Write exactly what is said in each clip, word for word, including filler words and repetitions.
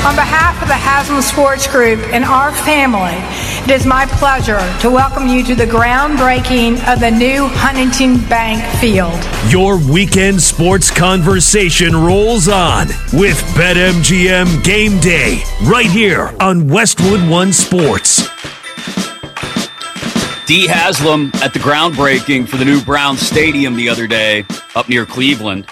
On behalf of the Haslam Sports Group and our family, it is my pleasure to welcome you to the groundbreaking of the new Huntington Bank Field. Your weekend sports conversation rolls on with BetMGM Game Day right here on Westwood One Sports. Dee Haslam at the groundbreaking for the new Browns Stadium the other day up near Cleveland.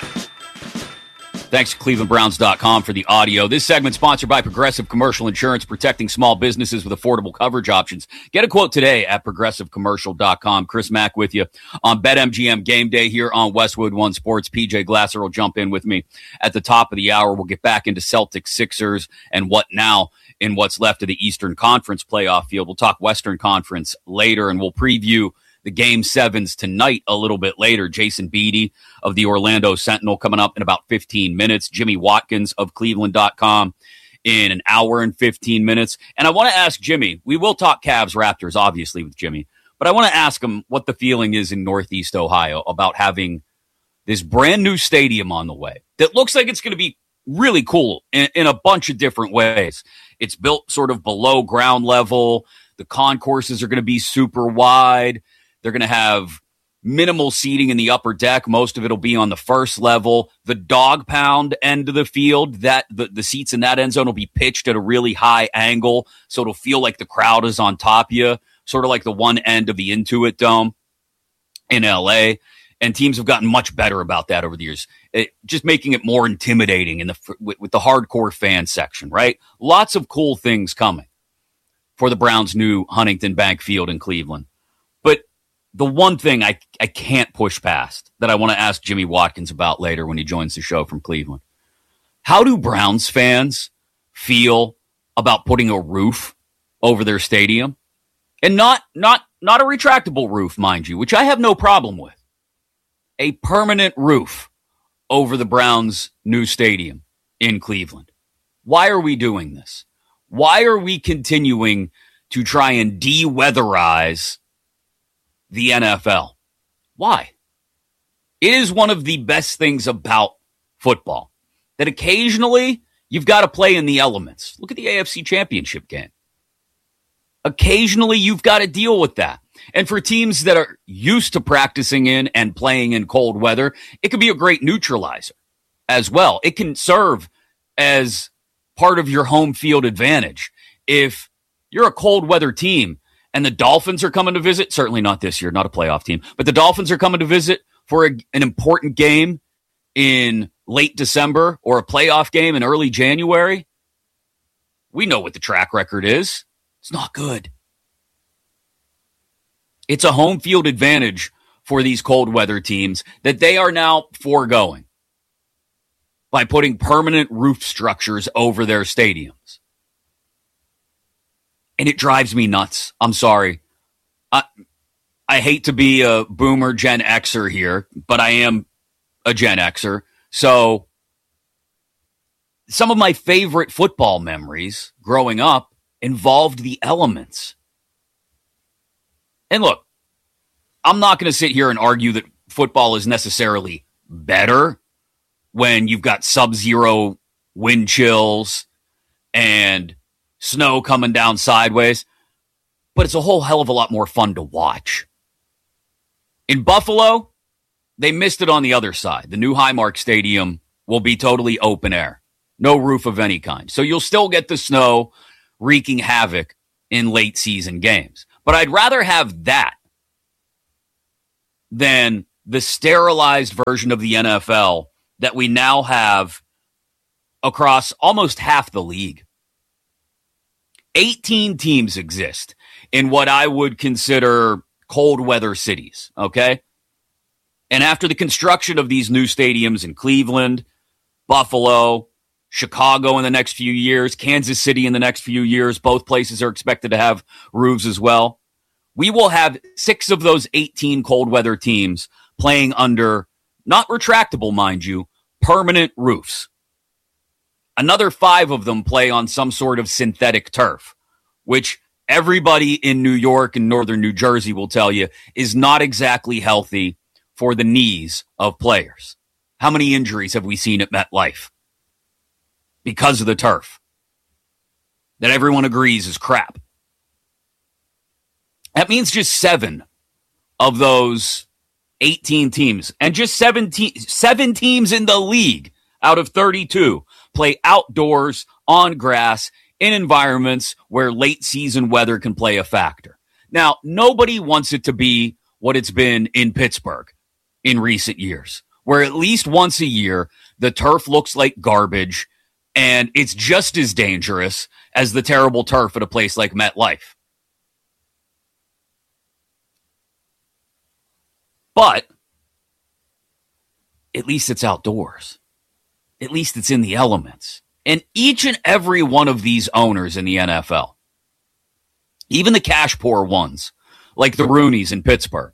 Thanks to Cleveland Browns dot com for the audio. This segment sponsored by Progressive Commercial Insurance, protecting small businesses with affordable coverage options. Get a quote today at Progressive Commercial dot com. Chris Mack with you on BetMGM Game Day here on Westwood One Sports. P J Glasser will jump in with me at the top of the hour. We'll get back into Celtics, Sixers, and what now in what's left of the Eastern Conference playoff field. We'll talk Western Conference later, and we'll preview the Game Sevens tonight a little bit later. Jason Beatty of the Orlando Sentinel coming up in about fifteen minutes. Jimmy Watkins of Cleveland dot com in an hour and fifteen minutes. And I want to ask Jimmy, we will talk Cavs Raptors, obviously, with Jimmy, but I want to ask him what the feeling is in Northeast Ohio about having this brand new stadium on the way that looks like it's going to be really cool in, in a bunch of different ways. It's built sort of below ground level. The concourses are going to be super wide. They're going to have minimal seating in the upper deck. Most of it will be on the first level. The dog pound end of the field, that the, the seats in that end zone will be pitched at a really high angle, so it'll feel like the crowd is on top of you, sort of like the one end of the Intuit Dome in L A. And teams have gotten much better about that over the years, it, just making it more intimidating in the with, with the hardcore fan section, right? Lots of cool things coming for the Browns' new Huntington Bank Field in Cleveland. But the one thing I, I can't push past that I want to ask Jimmy Watkins about later when he joins the show from Cleveland. How do Browns fans feel about putting a roof over their stadium? And not, not, not a retractable roof, mind you, which I have no problem with. A permanent roof over the Browns' new stadium in Cleveland. Why are we doing this? Why are we continuing to try and de-weatherize the N F L? Why? It is one of the best things about football that occasionally you've got to play in the elements. Look at the A F C Championship game. Occasionally you've got to deal with that. And for teams that are used to practicing in and playing in cold weather, it could be a great neutralizer as well. It can serve as part of your home field advantage. If you're a cold weather team and the Dolphins are coming to visit, certainly not this year, not a playoff team, but the Dolphins are coming to visit for a, an important game in late December or a playoff game in early January, we know what the track record is. It's not good. It's a home field advantage for these cold weather teams that they are now foregoing by putting permanent roof structures over their stadiums. And it drives me nuts. I'm sorry. I, I hate to be a boomer Gen Xer here, but I am a Gen Xer. So some of my favorite football memories growing up involved the elements. And look, I'm not going to sit here and argue that football is necessarily better when you've got sub-zero wind chills and snow coming down sideways, but it's a whole hell of a lot more fun to watch. In Buffalo, they missed it on the other side. The new Highmark Stadium will be totally open air, no roof of any kind. So you'll still get the snow wreaking havoc in late season games. But I'd rather have that than the sterilized version of the N F L that we now have across almost half the league. eighteen teams exist in what I would consider cold weather cities, okay? And after the construction of these new stadiums in Cleveland, Buffalo, Chicago in the next few years, Kansas City in the next few years, both places are expected to have roofs as well. We will have six of those eighteen cold weather teams playing under, not retractable, mind you, permanent roofs. Another five of them play on some sort of synthetic turf, which everybody in New York and northern New Jersey will tell you is not exactly healthy for the knees of players. How many injuries have we seen at MetLife because of the turf? that everyone agrees is crap. That means just seven of those eighteen teams, and just seventeen, seven teams in the league out of thirty-two play outdoors on grass in environments where late season weather can play a factor. Now, nobody wants it to be what it's been in Pittsburgh in recent years, where at least once a year the turf looks like garbage and it's just as dangerous as the terrible turf at a place like MetLife. But at least it's outdoors. At least it's in the elements. And each and every one of these owners in the N F L, even the cash poor ones, like the Rooneys in Pittsburgh,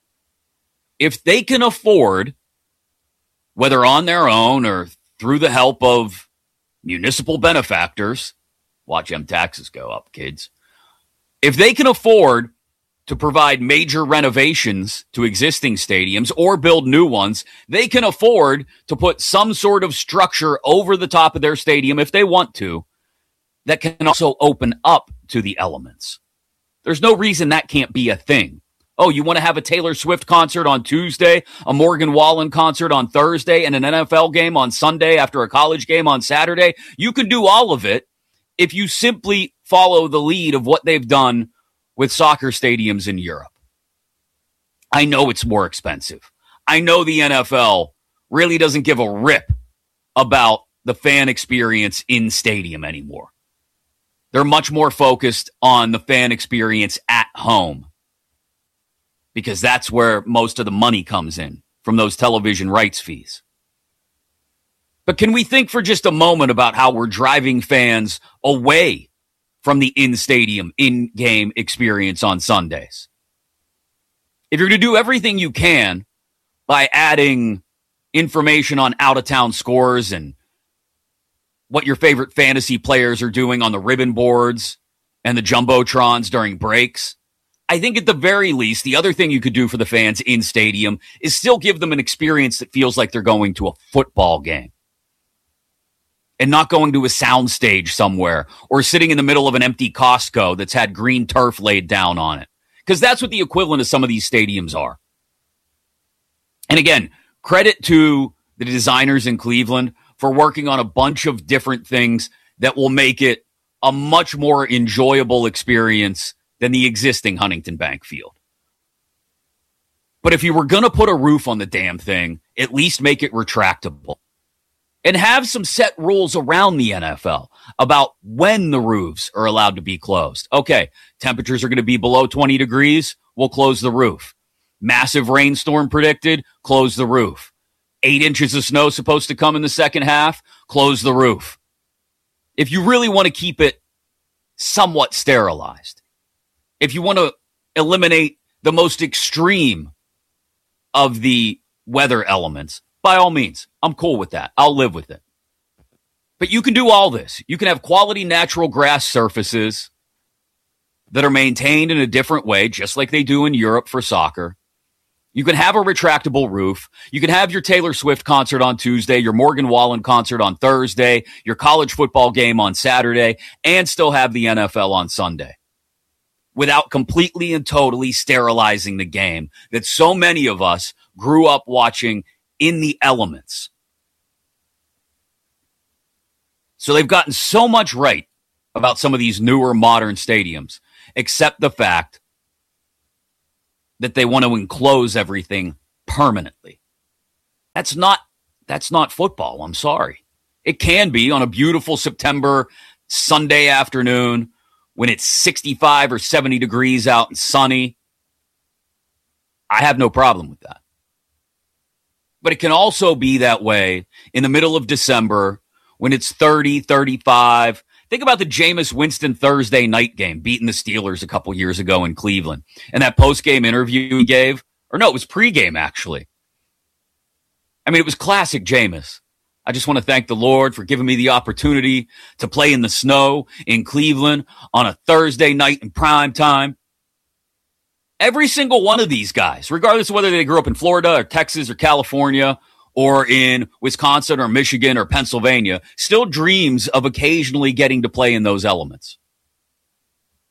if they can afford, whether on their own or through the help of municipal benefactors, watch them taxes go up, kids. If they can afford to provide major renovations to existing stadiums or build new ones, they can afford to put some sort of structure over the top of their stadium if they want to, that can also open up to the elements. There's no reason that can't be a thing. Oh, you want to have a Taylor Swift concert on Tuesday, a Morgan Wallen concert on Thursday, and an N F L game on Sunday after a college game on Saturday? You can do all of it if you simply follow the lead of what they've done with soccer stadiums in Europe. I know it's more expensive. I know the N F L really doesn't give a rip about the fan experience in stadium anymore. They're much more focused on the fan experience at home, because that's where most of the money comes in from those television rights fees. But can we think for just a moment about how we're driving fans away from the in-stadium, in-game experience on Sundays? If you're going to do everything you can by adding information on out-of-town scores and what your favorite fantasy players are doing on the ribbon boards and the jumbotrons during breaks, I think at the very least, the other thing you could do for the fans in stadium is still give them an experience that feels like they're going to a football game and not going to a soundstage somewhere or sitting in the middle of an empty Costco that's had green turf laid down on it. Because that's what the equivalent of some of these stadiums are. And again, credit to the designers in Cleveland for working on a bunch of different things that will make it a much more enjoyable experience than the existing Huntington Bank field. But if you were going to put a roof on the damn thing, at least make it retractable. And have some set rules around the N F L about when the roofs are allowed to be closed. Okay, temperatures are going to be below twenty degrees, we'll close the roof. Massive rainstorm predicted, close the roof. Eight inches of snow supposed to come in the second half, close the roof. If you really want to keep it somewhat sterilized, if you want to eliminate the most extreme of the weather elements, by all means, I'm cool with that. I'll live with it. But you can do all this. You can have quality natural grass surfaces that are maintained in a different way, just like they do in Europe for soccer. You can have a retractable roof. You can have your Taylor Swift concert on Tuesday, your Morgan Wallen concert on Thursday, your college football game on Saturday, and still have the N F L on Sunday, without completely and totally sterilizing the game that so many of us grew up watching in the elements. So they've gotten so much right about some of these newer modern stadiums, except the fact that they want to enclose everything permanently. That's not, that's not football. I'm sorry. It can be on a beautiful September Sunday afternoon when it's sixty-five or seventy degrees out and sunny. I have no problem with that. But it can also be that way in the middle of December when it's thirty, thirty-five. Think about the Jameis Winston Thursday night game beating the Steelers a couple years ago in Cleveland. And that post-game interview he gave, or no, it was pre-game actually. I mean, it was classic Jameis. I just want to thank the Lord for giving me the opportunity to play in the snow in Cleveland on a Thursday night in prime time. Every single one of these guys, regardless of whether they grew up in Florida or Texas or California or in Wisconsin or Michigan or Pennsylvania, still dreams of occasionally getting to play in those elements.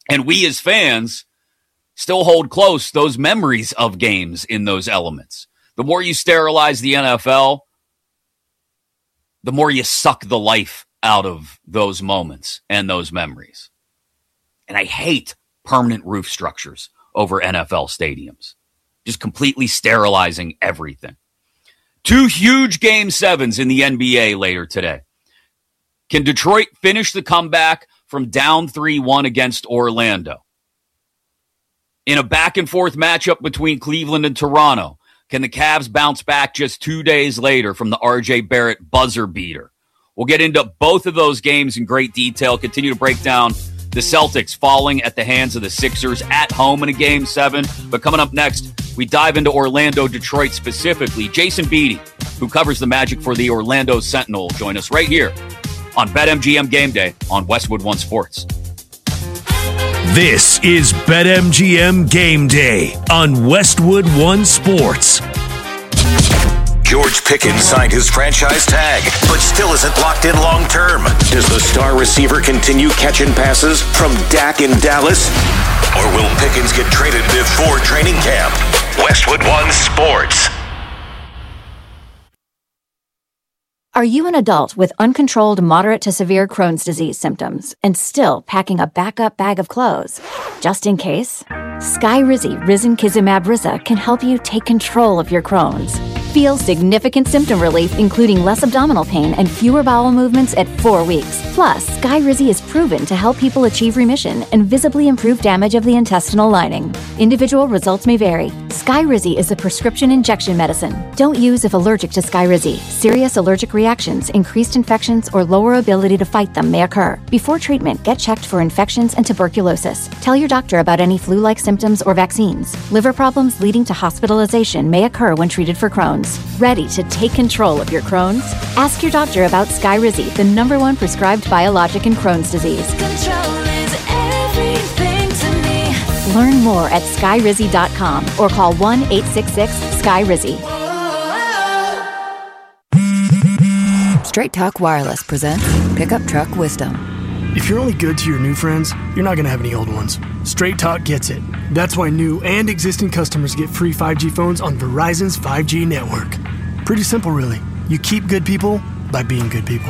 And we as fans still hold close those memories of games in those elements. The more you sterilize the N F L, the more you suck the life out of those moments and those memories. And I hate permanent roof structures over N F L stadiums. Just completely sterilizing everything. Two huge game sevens in the N B A later today. Can Detroit finish the comeback from down three one against Orlando? In a back-and-forth matchup between Cleveland and Toronto, can the Cavs bounce back just two days later from the R J Barrett buzzer beater? We'll get into both of those games in great detail, continue to break down the Celtics falling at the hands of the Sixers at home in a game seven. But coming up next, we dive into Orlando, Detroit specifically. Jason Beatty, who covers the Magic for the Orlando Sentinel, will join us right here on BetMGM Game Day on Westwood One Sports. This is BetMGM Game Day on Westwood One Sports. George Pickens signed his franchise tag, but still isn't locked in long term. Does the star receiver continue catching passes from Dak in Dallas? Or will Pickens get traded before training camp? Westwood One Sports. Are you an adult with uncontrolled moderate to severe Crohn's disease symptoms and still packing a backup bag of clothes? Just in case? Skyrizi Risankizumab Riza can help you take control of your Crohn's. Feel significant symptom relief, including less abdominal pain and fewer bowel movements at four weeks. Plus, Skyrizi is proven to help people achieve remission and visibly improve damage of the intestinal lining. Individual results may vary. Skyrizi is a prescription injection medicine. Don't use if allergic to Skyrizi. Serious allergic reactions, increased infections, or lower ability to fight them may occur. Before treatment, get checked for infections and tuberculosis. Tell your doctor about any flu-like symptoms or vaccines. Liver problems leading to hospitalization may occur when treated for Crohn's. Ready to take control of your Crohn's? Ask your doctor about Skyrizi, the number one prescribed biologic in Crohn's disease. Control is everything to me. Learn more at skyrizi dot com or call one eight six six Skyrizi. Straight Talk Wireless presents Pickup Truck Wisdom. If you're only good to your new friends, you're not going to have any old ones. Straight Talk gets it. That's why new and existing customers get free five G phones on Verizon's five G network. Pretty simple, really. You keep good people by being good people.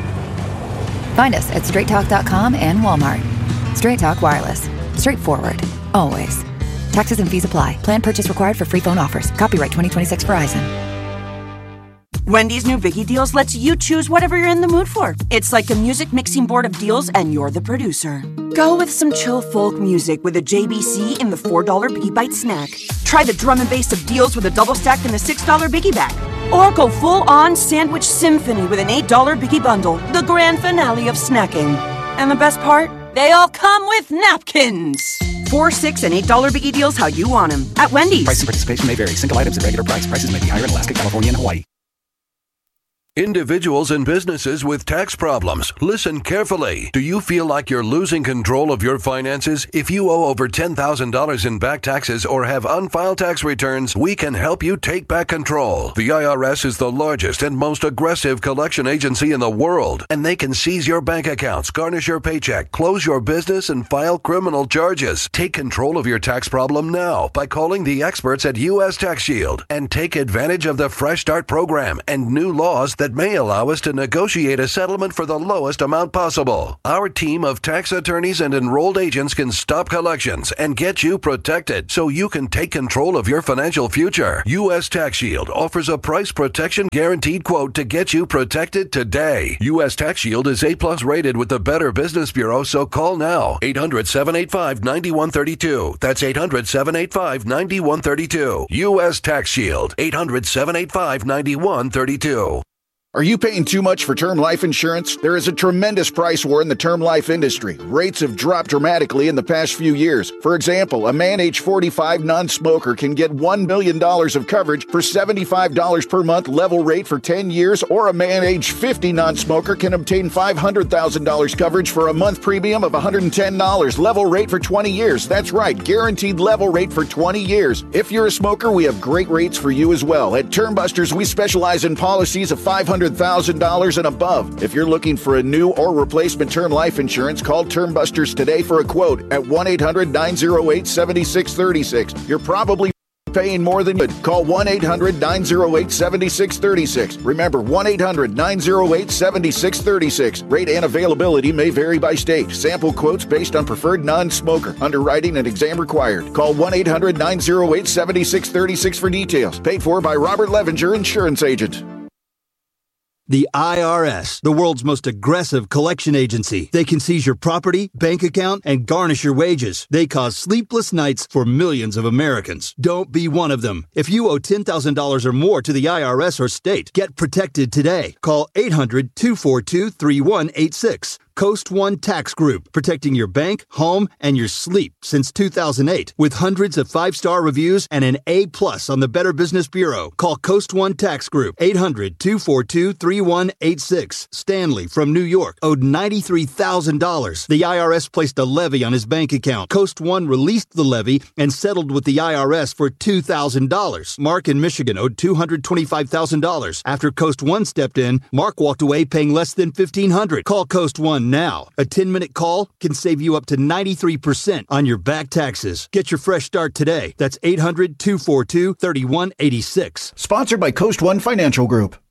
Find us at straight talk dot com and Walmart. Straight Talk Wireless. Straightforward. Always. Taxes and fees apply. Plan purchase required for free phone offers. Copyright twenty twenty-six Verizon. Wendy's new Biggie Deals lets you choose whatever you're in the mood for. It's like a music mixing board of deals, and you're the producer. Go with some chill folk music with a J B C in the four dollar Biggie Bite snack. Try the drum and bass of deals with a double stack in the six dollar Biggie Bag. Or go full-on sandwich symphony with an eight dollar Biggie Bundle, the grand finale of snacking. And the best part? They all come with napkins. Four, six, and eight dollar Biggie Deals how you want them. At Wendy's. Price and participation may vary. Single items at regular price. Prices may be higher in Alaska, California, and Hawaii. Individuals and businesses with tax problems, listen carefully. Do you feel like you're losing control of your finances? If you owe over ten thousand dollars in back taxes or have unfiled tax returns, we can help you take back control. The I R S is the largest and most aggressive collection agency in the world, and they can seize your bank accounts, garnish your paycheck, close your business, and file criminal charges. Take control of your tax problem now by calling the experts at U S Tax Shield and take advantage of the Fresh Start program and new laws that may allow us to negotiate a settlement for the lowest amount possible. Our team of tax attorneys and enrolled agents can stop collections and get you protected so you can take control of your financial future. U S Tax Shield offers a price protection guaranteed quote to get you protected today. U S Tax Shield is A plus rated with the Better Business Bureau, so call now. eight hundred, seven eight five, nine one three two. That's eight hundred, seven eight five, nine one three two. U S Tax Shield. eight hundred, seven eight five, nine one three two. Are you paying too much for term life insurance? There is a tremendous price war in the term life industry. Rates have dropped dramatically in the past few years. For example, a man age forty-five non-smoker can get one million dollars of coverage for seventy-five dollars per month level rate for ten years, or a man age fifty non-smoker can obtain five hundred thousand dollars coverage for a month premium of one hundred ten dollars level rate for twenty years. That's right, guaranteed level rate for twenty years. If you're a smoker, we have great rates for you as well. At Term Busters, we specialize in policies of five hundred hundred thousand dollars and above. If you're looking for a new or replacement term life insurance, call Term Busters today for a quote at one eight hundred nine oh eight seven six three six. You're probably paying more than you would. Call one eight hundred nine oh eight seven six three six. Remember, one eight hundred nine oh eight seven six three six. Rate and availability may vary by state. Sample quotes based on preferred non-smoker. Underwriting and exam required. Call one eight hundred nine oh eight seven six three six for details. Paid for by Robert Levenger, Insurance Agent. The I R S, the world's most aggressive collection agency. They can seize your property, bank account, and garnish your wages. They cause sleepless nights for millions of Americans. Don't be one of them. If you owe ten thousand dollars or more to the I R S or state, get protected today. Call eight hundred two four two three one eight six. Coast One Tax Group, protecting your bank, home, and your sleep since two thousand eight. With hundreds of five-star reviews and an A plus on the Better Business Bureau. Call Coast One Tax Group, eight hundred two four two three one eight six. Stanley from New York owed ninety-three thousand dollars. The I R S placed a levy on his bank account. Coast One released the levy and settled with the I R S for two thousand dollars. Mark in Michigan owed two hundred twenty-five thousand dollars. After Coast One stepped in, Mark walked away paying less than fifteen hundred dollars. Call Coast One now. A ten-minute call can save you up to ninety-three percent on your back taxes. Get your fresh start today. That's eight hundred two four two three one eight six. Sponsored by Coast One Financial Group.